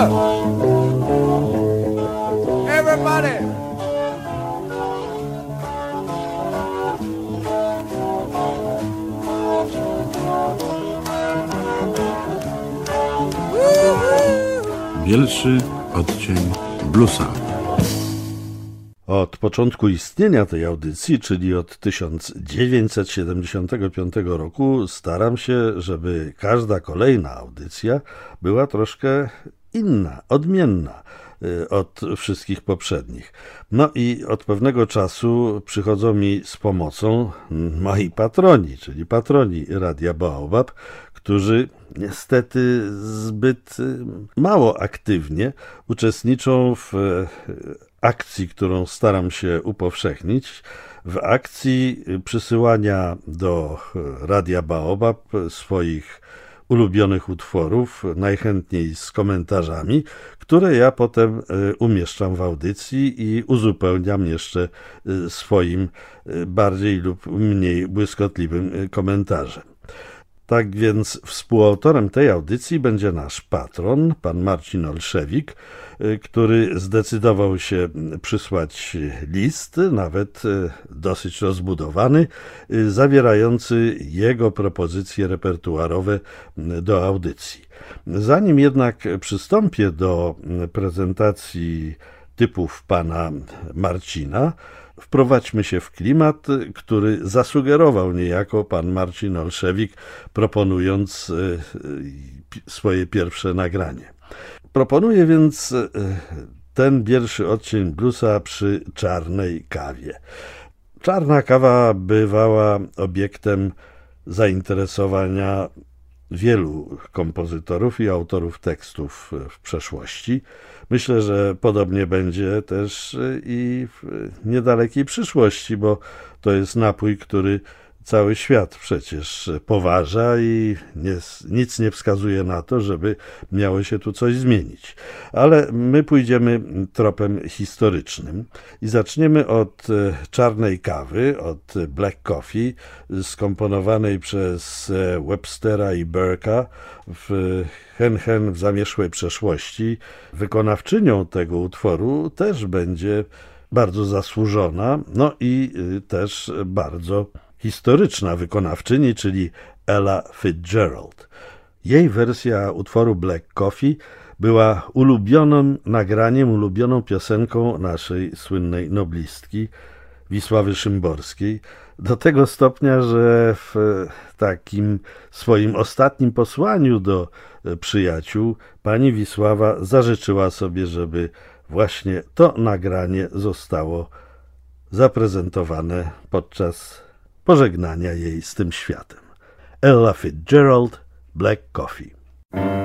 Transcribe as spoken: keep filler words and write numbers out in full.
Everybody. Pierwszy odcień bluesa. Od początku istnienia tej audycji, czyli od tysiąc dziewięćset siedemdziesiątego piątego roku, staram się, żeby każda kolejna audycja była troszkę inna, odmienna od wszystkich poprzednich. No i od pewnego czasu przychodzą mi z pomocą moi patroni, czyli patroni Radia Baobab, którzy niestety zbyt mało aktywnie uczestniczą w akcji, którą staram się upowszechnić, w akcji przysyłania do Radia Baobab swoich ulubionych utworów, najchętniej z komentarzami, które ja potem umieszczam w audycji i uzupełniam jeszcze swoim bardziej lub mniej błyskotliwym komentarzem. Tak więc współautorem tej audycji będzie nasz patron, pan Marcin Olszewik, który zdecydował się przysłać list, nawet dosyć rozbudowany, zawierający jego propozycje repertuarowe do audycji. Zanim jednak przystąpię do prezentacji typów pana Marcina, wprowadźmy się w klimat, który zasugerował niejako pan Marcin Olszewik, proponując swoje pierwsze nagranie. Proponuję więc ten pierwszy odcień bluesa przy czarnej kawie. Czarna kawa bywała obiektem zainteresowania wielu kompozytorów i autorów tekstów w przeszłości. Myślę, że podobnie będzie też i w niedalekiej przyszłości, bo to jest napój, który cały świat przecież poważa i nie, nic nie wskazuje na to, żeby miało się tu coś zmienić. Ale my pójdziemy tropem historycznym i zaczniemy od czarnej kawy, od Black Coffee, skomponowanej przez Webstera i Burke'a w Hen Hen w zamierzchłej przeszłości. Wykonawczynią tego utworu też będzie bardzo zasłużona, no i też bardzo historyczna wykonawczyni, czyli Ella Fitzgerald. Jej wersja utworu Black Coffee była ulubionym nagraniem, ulubioną piosenką naszej słynnej noblistki Wisławy Szymborskiej, do tego stopnia, że w takim swoim ostatnim posłaniu do przyjaciół pani Wisława zażyczyła sobie, żeby właśnie to nagranie zostało zaprezentowane podczas pożegnania jej z tym światem. Ella Fitzgerald, Black Coffee.